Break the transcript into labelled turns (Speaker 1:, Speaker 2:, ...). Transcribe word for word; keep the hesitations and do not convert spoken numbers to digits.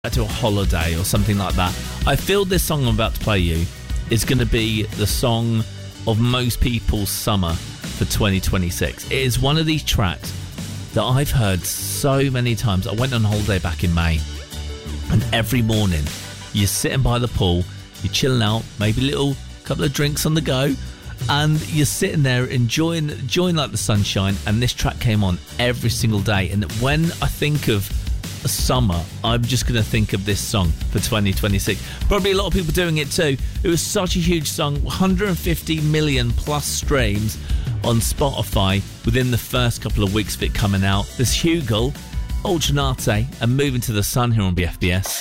Speaker 1: to a holiday or something like that, I feel this song I'm about to play you is going to be the song of most people's summer for twenty twenty-six. It is one of these tracks that I've heard so many times. I went on holiday back in May, and every morning you're sitting by the pool, you're chilling out, maybe a little couple of drinks on the go, and you're sitting there enjoying enjoying like the sunshine, and this track came on every single day. And when I think of summer, I'm just going to think of this song for twenty twenty-six. Probably a lot of people doing it too. It was such a huge song, one hundred fifty million plus streams on Spotify within the first couple of weeks of it coming out. There's Hugel, Ultranate, and Moving to the Sun here on B F B S.